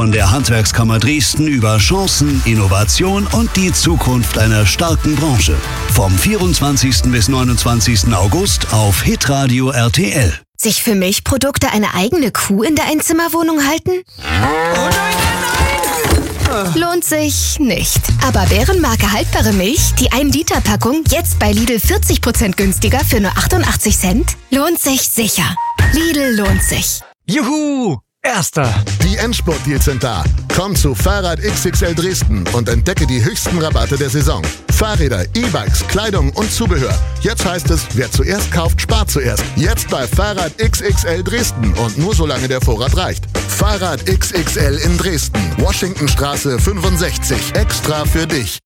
von der Handwerkskammer Dresden über Chancen, Innovation und die Zukunft einer starken Branche. Vom 24. bis 29. August auf Hitradio RTL. Sich für Milchprodukte eine eigene Kuh in der Einzimmerwohnung halten? Oh nein! Lohnt sich nicht. Aber Bärenmarke haltbare Milch, die 1-Liter-Packung, jetzt bei Lidl 40% günstiger für nur 88 Cent? Lohnt sich sicher. Lidl lohnt sich. Juhu! Erster! Die Endspurt-Deals sind da. Komm zu Fahrrad XXL Dresden und entdecke die höchsten Rabatte der Saison. Fahrräder, E-Bikes, Kleidung und Zubehör. Jetzt heißt es, wer zuerst kauft, spart zuerst. Jetzt bei Fahrrad XXL Dresden und nur solange der Vorrat reicht. Fahrrad XXL in Dresden. Washingtonstraße 65. Extra für dich.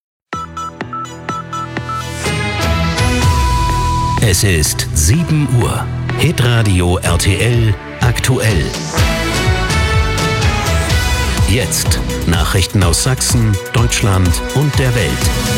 Es ist 7 Uhr. Hitradio RTL aktuell. Jetzt Nachrichten aus Sachsen, Deutschland und der Welt.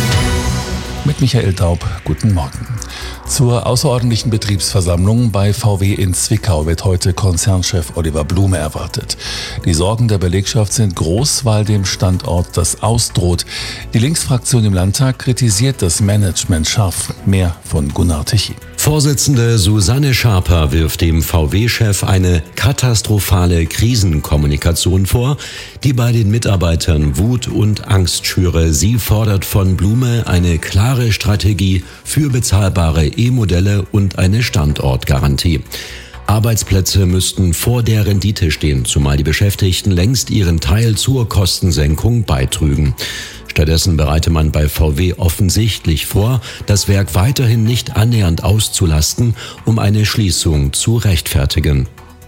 Mit Michael Taub, guten Morgen. Zur außerordentlichen Betriebsversammlung bei VW in Zwickau wird heute Konzernchef Oliver Blume erwartet. Die Sorgen der Belegschaft sind groß, weil dem Standort das ausdroht. Die Linksfraktion im Landtag kritisiert das Management scharf. Mehr von Gunnar Tichy. Vorsitzende Susanne Schaper wirft dem VW-Chef eine katastrophale Krisenkommunikation vor, die bei den Mitarbeitern Wut und Angst schüre. Sie fordert von Blume eine klare Strategie für bezahlbare E-Modelle und eine Standortgarantie. Arbeitsplätze müssten vor der Rendite stehen, zumal die Beschäftigten längst ihren Teil zur Kostensenkung beitrügen. Stattdessen bereite man bei VW offensichtlich vor, das Werk weiterhin nicht annähernd auszulasten, um eine Schließung zu rechtfertigen.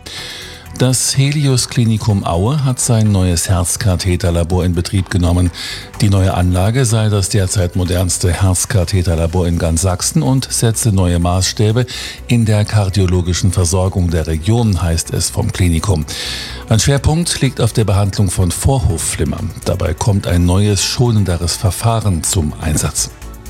Das Helios Klinikum Aue hat sein neues Herzkatheterlabor in Betrieb genommen. Die neue Anlage sei das derzeit modernste Herzkatheterlabor in ganz Sachsen und setze neue Maßstäbe in der kardiologischen Versorgung der Region, heißt es vom Klinikum. Ein Schwerpunkt liegt auf der Behandlung von Vorhofflimmer. Dabei kommt ein neues, schonenderes Verfahren zum Einsatz.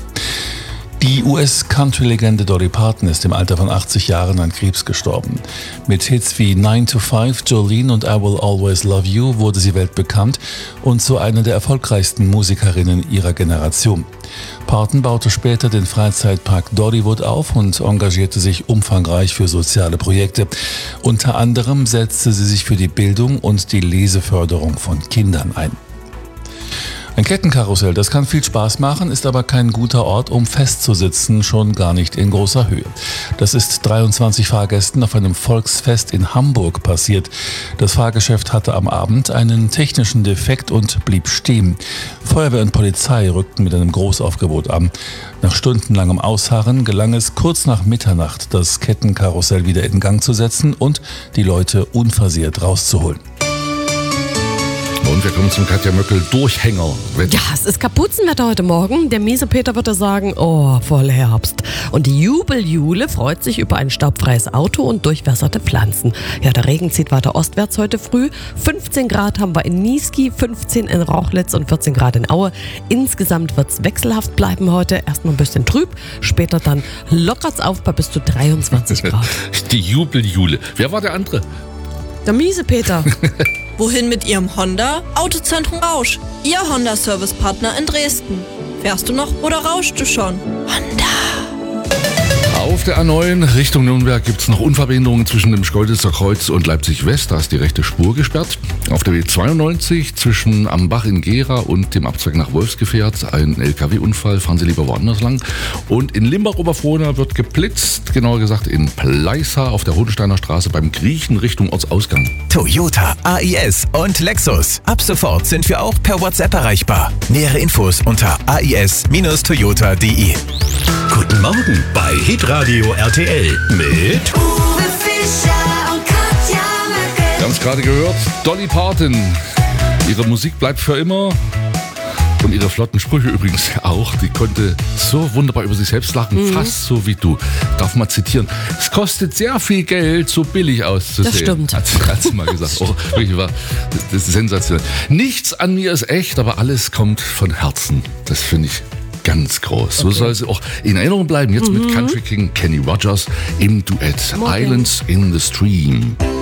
Die US-Country-Legende Dolly Parton ist im Alter von 80 Jahren an Krebs gestorben. Mit Hits wie 9 to 5, Jolene und I Will Always Love You wurde sie weltbekannt und zu einer der erfolgreichsten Musikerinnen ihrer Generation. Parton baute später den Freizeitpark Dollywood auf und engagierte sich umfangreich für soziale Projekte. Unter anderem setzte sie sich für die Bildung und die Leseförderung von Kindern ein. Ein Kettenkarussell, das kann viel Spaß machen, ist aber kein guter Ort, um festzusitzen, schon gar nicht in großer Höhe. Das ist 23 Fahrgästen auf einem Volksfest in Hamburg passiert. Das Fahrgeschäft hatte am Abend einen technischen Defekt und blieb stehen. Feuerwehr und Polizei rückten mit einem Großaufgebot an. Nach stundenlangem Ausharren gelang es kurz nach Mitternacht, das Kettenkarussell wieder in Gang zu setzen und die Leute unversehrt rauszuholen. Und wir kommen zum Katja Möckel Durchhänger. Ja, es ist Kapuzenwetter heute Morgen. Der miese Peter würde sagen, oh, voll Herbst. Und die Jubeljule freut sich über ein staubfreies Auto und durchwässerte Pflanzen. Ja, der Regen zieht weiter ostwärts heute früh. 15 Grad haben wir in Niesky, 15 in Rochlitz und 14 Grad in Aue. Insgesamt wird es wechselhaft bleiben heute. Erstmal ein bisschen trüb, später dann lockert's auf bei bis zu 23 Grad. Die Jubeljule. Wer war der andere? Der miese Peter. Wohin mit Ihrem Honda? Autozentrum Rausch. Ihr Honda-Service-Partner in Dresden. Fährst du noch oder rauschst du schon? Honda. Auf der A9 Richtung Nürnberg gibt es noch Unfallbehinderungen zwischen dem Schkeuditzer Kreuz und Leipzig West. Da ist die rechte Spur gesperrt. Auf der W92 zwischen Am Bach in Gera und dem Abzweig nach Wolfsgefährt ein LKW-Unfall. Fahren Sie lieber woanders lang. Und in Limbach-Oberfrohna wird geblitzt, genauer gesagt in Pleissa auf der Hohensteiner Straße beim Griechen Richtung Ortsausgang. Toyota, AIS und Lexus. Ab sofort sind wir auch per WhatsApp erreichbar. Nähere Infos unter ais-toyota.de. Guten Morgen bei Hitradio RTL mit Uwe Fischer und Katja Möckel. Wir haben es gerade gehört, Dolly Parton. Ihre Musik bleibt für immer. Und ihre flotten Sprüche übrigens auch. Die konnte so wunderbar über sich selbst lachen, fast so wie du. Darf mal zitieren. Es kostet sehr viel Geld, so billig auszusehen. Das stimmt. Hat sie mal gesagt. Oh, wirklich war das ist sensationell. Nichts an mir ist echt, aber alles kommt von Herzen. Das finde ich ganz groß. So soll sie auch in Erinnerung bleiben. Jetzt mit Country King Kenny Rogers im Duett Islands in the Stream.